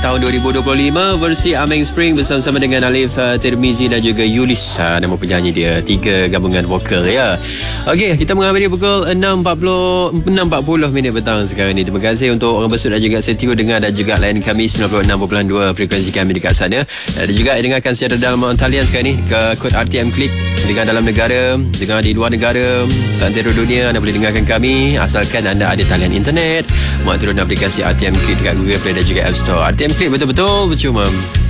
tahun 2025, versi Ameng Spring bersama-sama dengan Alif Tirmizi dan juga Yulis, nama penyanyi dia. 3 gabungan vokal ya. Okey, kita mengambil pukul 6.40 petang sekarang ni. Terima kasih untuk orang Besut dan juga setia dengar dan juga layan kami 96.2 frekuensi kami dekat sana. Dan juga dengarkan secara dalam talian sekarang ni ke kod RTM Klik. Dengar dalam negara, dengar di luar negara, seantero dunia anda boleh dengarkan kami asalkan anda ada talian internet. Muat turun aplikasi RTM Klik dekat Google Play dan juga App Store. RTM Klik betul-betul percuma.